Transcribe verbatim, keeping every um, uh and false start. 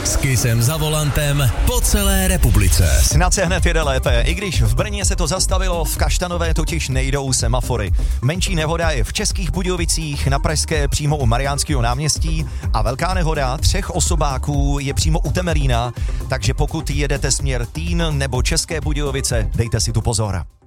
S Kissem za volantem po celé republice. Snad se hned jede lépe, i když v Brně se to zastavilo, v Kaštanové totiž nejdou semafory. Menší nehoda je v Českých Budějovicích, na Pražské přímo u Mariánského náměstí a velká nehoda třech osobáků je přímo u Temelína, takže pokud jedete směr Týn nebo České Budějovice, dejte si tu pozor.